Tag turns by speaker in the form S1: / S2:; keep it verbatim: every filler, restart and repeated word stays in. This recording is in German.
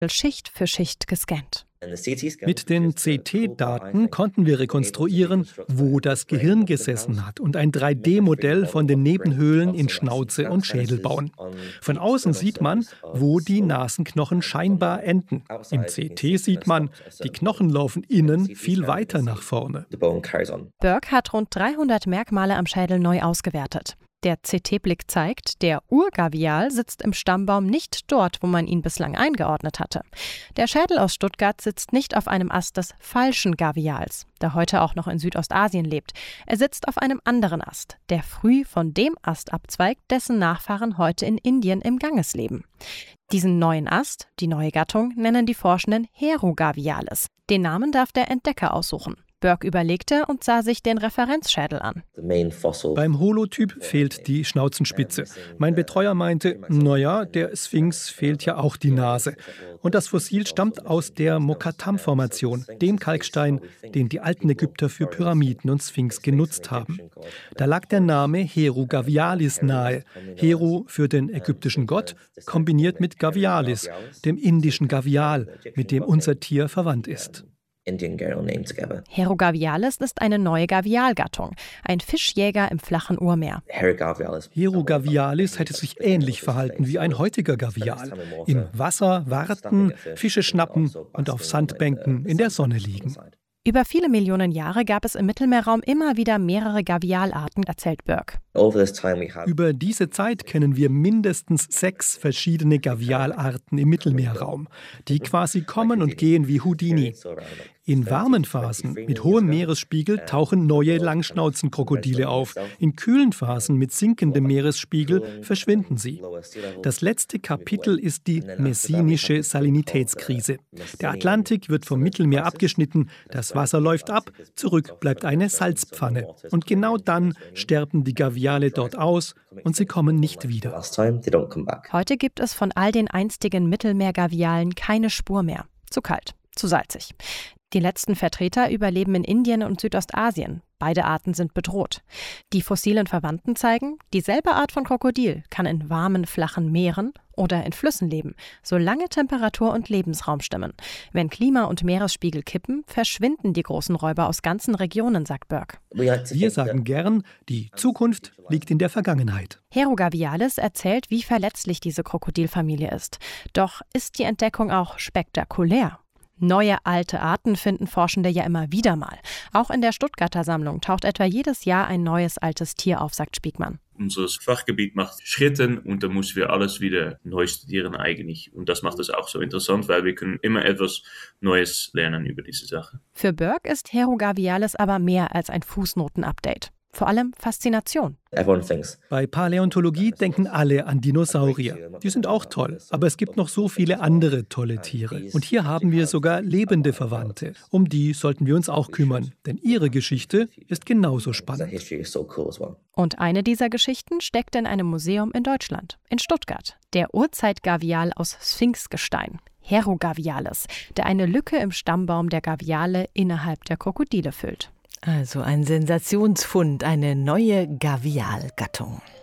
S1: Schicht für Schicht gescannt.
S2: Mit den C T-Daten konnten wir rekonstruieren, wo das Gehirn gesessen hat und ein drei D Modell von den Nebenhöhlen in Schnauze und Schädel bauen. Von außen sieht man, wo die Nasenknochen scheinbar enden. Im C T sieht man, die Knochen laufen innen viel weiter nach vorne.
S1: Burke hat rund dreihundert Merkmale am Schädel neu ausgewertet. Der C T-Blick zeigt, der Urgavial sitzt im Stammbaum nicht dort, wo man ihn bislang eingeordnet hatte. Der Schädel aus Stuttgart sitzt nicht auf einem Ast des falschen Gavials, der heute auch noch in Südostasien lebt. Er sitzt auf einem anderen Ast, der früh von dem Ast abzweigt, dessen Nachfahren heute in Indien im Ganges leben. Diesen neuen Ast, die neue Gattung, nennen die Forschenden Herogavialis. Den Namen darf der Entdecker aussuchen. Burke überlegte und sah sich den Referenzschädel an.
S2: Beim Holotyp fehlt die Schnauzenspitze. Mein Betreuer meinte, naja, der Sphinx fehlt ja auch die Nase. Und das Fossil stammt aus der Mokattam-Formation, dem Kalkstein, den die alten Ägypter für Pyramiden und Sphinx genutzt haben. Da lag der Name Herogavialis nahe. Heru für den ägyptischen Gott, kombiniert mit Gavialis, dem indischen Gavial, mit dem unser Tier verwandt ist.
S1: Herogavialis ist eine neue Gavialgattung, ein Fischjäger im flachen Urmeer.
S2: Herogavialis hätte sich ähnlich verhalten wie ein heutiger Gavial. Im Wasser warten, Fische schnappen und auf Sandbänken in der Sonne liegen.
S1: Über viele Millionen Jahre gab es im Mittelmeerraum immer wieder mehrere Gavialarten, erzählt Burke.
S2: Über diese Zeit kennen wir mindestens sechs verschiedene Gavialarten im Mittelmeerraum, die quasi kommen und gehen wie Houdini. In warmen Phasen mit hohem Meeresspiegel tauchen neue Langschnauzenkrokodile auf. In kühlen Phasen mit sinkendem Meeresspiegel verschwinden sie. Das letzte Kapitel ist die messinische Salinitätskrise. Der Atlantik wird vom Mittelmeer abgeschnitten, das Wasser läuft ab, zurück bleibt eine Salzpfanne. Und genau dann sterben die Gaviale dort aus und sie kommen nicht wieder.
S1: Heute gibt es von all den einstigen Mittelmeergavialen keine Spur mehr. Zu kalt, zu salzig. Die letzten Vertreter überleben in Indien und Südostasien. Beide Arten sind bedroht. Die fossilen Verwandten zeigen, dieselbe Art von Krokodil kann in warmen, flachen Meeren oder in Flüssen leben, solange Temperatur und Lebensraum stimmen. Wenn Klima und Meeresspiegel kippen, verschwinden die großen Räuber aus ganzen Regionen, sagt Burke.
S2: Wir sagen gern, die Zukunft liegt in der Vergangenheit.
S1: Herogavialis erzählt, wie verletzlich diese Krokodilfamilie ist. Doch ist die Entdeckung auch spektakulär. Neue alte Arten finden Forschende ja immer wieder mal. Auch in der Stuttgarter Sammlung taucht etwa jedes Jahr ein neues altes Tier auf, sagt Spiegmann.
S3: Unser Fachgebiet macht Schritte und da müssen wir alles wieder neu studieren eigentlich. Und das macht es auch so interessant, weil wir können immer etwas Neues lernen über diese Sache.
S1: Für Burke ist Herogavialis aber mehr als ein Fußnoten-Update. Vor allem Faszination.
S2: Bei Paläontologie denken alle an Dinosaurier. Die sind auch toll, aber es gibt noch so viele andere tolle Tiere. Und hier haben wir sogar lebende Verwandte. Um die sollten wir uns auch kümmern, denn ihre Geschichte ist genauso spannend.
S1: Und eine dieser Geschichten steckt in einem Museum in Deutschland, in Stuttgart. Der Urzeitgavial aus Sphinxgestein, Herogavialis, der eine Lücke im Stammbaum der Gaviale innerhalb der Krokodile füllt.
S4: Also ein Sensationsfund, eine neue Gavialgattung.